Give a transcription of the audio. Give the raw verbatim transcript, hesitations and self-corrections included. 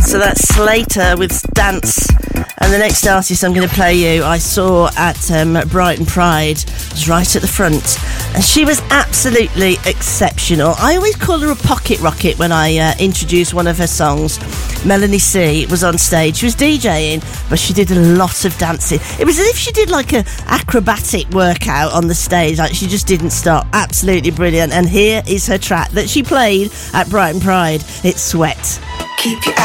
So that's Slater with Dance. And the next artist I'm going to play you, I saw at um, Brighton Pride, was right at the front. And she was absolutely exceptional. I always call her a pocket rocket when I uh, introduce one of her songs. Melanie C was on stage. She was DJing, but she did a lot of dancing. It was as if she did like a acrobatic workout on the stage. Like she just didn't stop. Absolutely brilliant. And here is her track that she played at Brighton Pride. It's Sweat. Keep your